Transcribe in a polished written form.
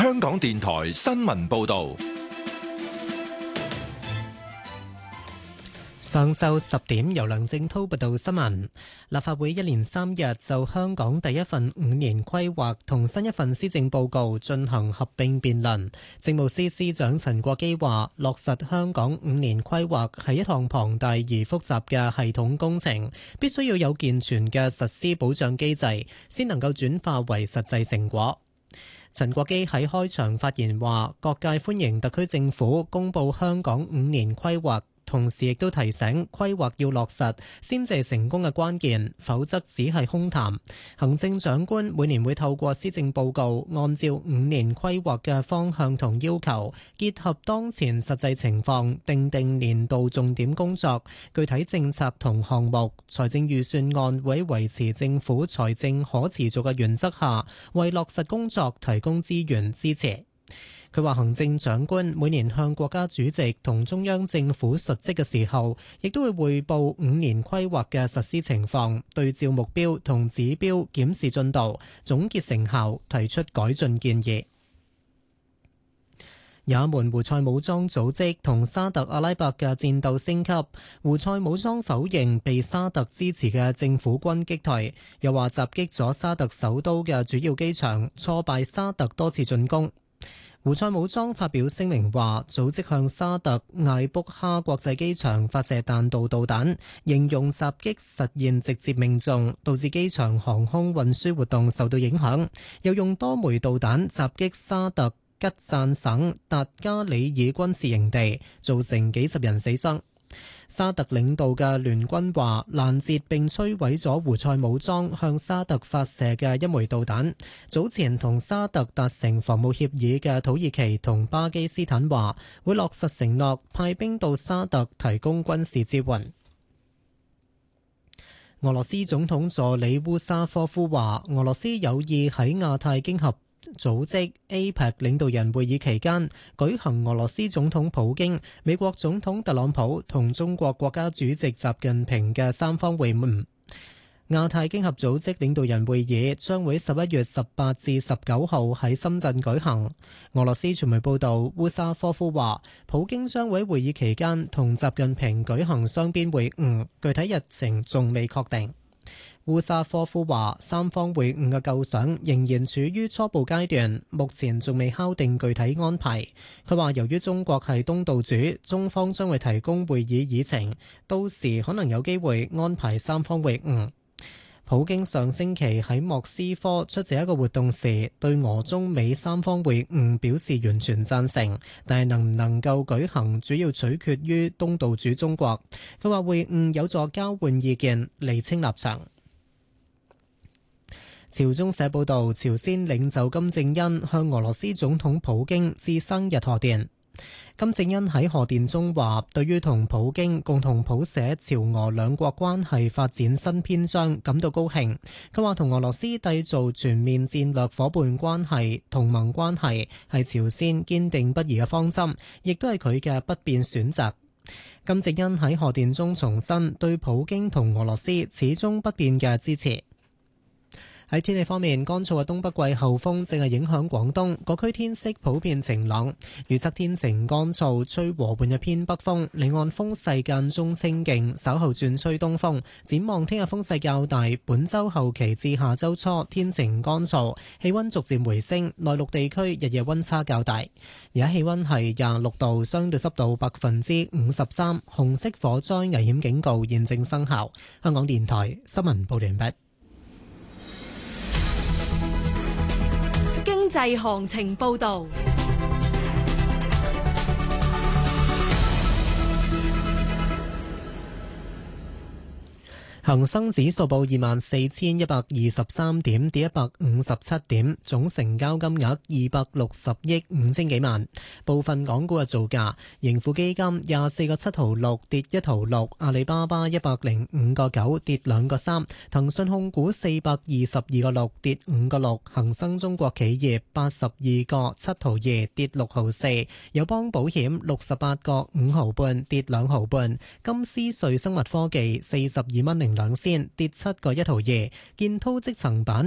香港電台新聞報道。 上晝10點，由梁正滔報道新聞。立法會一連3日就香港第一份5年規劃同新一份施政報告進行合併辯論。政務司司長陳國基話，落實香港5年規劃係一項龐大而複雜嘅系統工程，必須要有健全嘅實施保障機制，先能夠轉化為實際成果。陳國基喺開場發言話，各界歡迎特區政府公布香港5年規劃，同時亦都提醒規劃要落實先至係成功嘅關鍵，否則只係空談。行政長官每年會透過施政報告，按照5年規劃嘅方向同要求，結合當前實際情況，定年度重點工作、具體政策同項目。財政預算案會喺維持政府財政可持續嘅原則下，為落實工作提供資源支持。佢話行政長官每年向國家主席同中央政府述職嘅時候，亦都會匯報5年規劃嘅實施情況，對照目標同指標檢視進度，總結成效，提出改進建議。也門胡塞武裝組織同沙特阿拉伯嘅戰鬥升級，胡塞武裝否認被沙特支持嘅政府軍擊退，又話襲擊咗沙特首都嘅主要機場，挫敗沙特多次進攻。胡塞武裝發表聲明話，組織向沙特艾卜哈國際機場發射彈道導彈，形容襲擊實現直接命中，導致機場航空運輸活動受到影響，又用多枚導彈襲擊沙特吉贊省達加里爾軍事營地，造成幾十人死傷。沙特領導嘅聯軍話攔截並摧毀咗胡塞武裝向沙特發射嘅一枚導彈。早前同沙特達成防務協議嘅土耳其同巴基斯坦話會落實承諾，派兵到沙特提供軍事支援。俄羅斯總統助理烏沙科夫話，俄羅斯有意喺亞太經合組織 APEC 領導人會議期間舉行俄羅斯總統普京、美國總統特朗普同中國國家主席習近平嘅三方會晤。亞太經合組織領導人會議將會11月18至19號喺深圳舉行。俄羅斯傳媒報道，烏沙科夫話，普京將會喺會議期間同習近平舉行雙邊會晤，具體日程仲未確定。烏沙科夫話，三方會晤嘅構想仍然處於初步階段，目前仲未敲定具體安排。佢話，由於中國係東道主，中方將會提供會議議程，到時可能有機會安排三方會晤。普京上星期喺莫斯科出席一個活動時，對俄中美三方會晤表示完全贊成，但係能唔能夠舉行，主要取決於東道主中國。佢話會晤有助交換意見，釐清立場。朝中社報道，朝鮮領袖金正恩向俄羅斯總統普京致生日賀電。金正恩喺賀電中話，對於同普京共同譜寫朝俄兩國關係發展新篇章感到高興。佢話同俄羅斯締造全面戰略夥伴關係、同盟關係係朝鮮堅定不移嘅方針，亦都係佢嘅不變選擇。金正恩喺賀電中重申對普京同俄羅斯始終不變嘅支持。喺天氣方面，乾燥嘅東北季候風正係影響廣東，各區天色普遍晴朗，預測天晴乾燥，吹和緩嘅偏北風，離岸風勢間中清勁，稍後轉吹東風。展望聽日風勢較大，本週後期至下週初天晴乾燥，氣溫逐漸回升，內陸地區日夜溫差較大。而家氣溫係26度，相對濕度53%，紅色火災危險警告現正生效。香港電台新聞報道完畢。 經濟行情報道。 恒生指數報24,123點，跌157點，總成交金額260億5千幾萬。部分港股嘅造價：盈富基金24個7毫6跌1毫6，阿里巴巴105個9跌2個3，騰訊控股422個6跌5個6，恒生中國企業82個7毫2跌6毫4，友邦保險68個5毫半跌2毫半，金斯瑞生物科技42蚊02仙跌7個1毫2，建滔積層板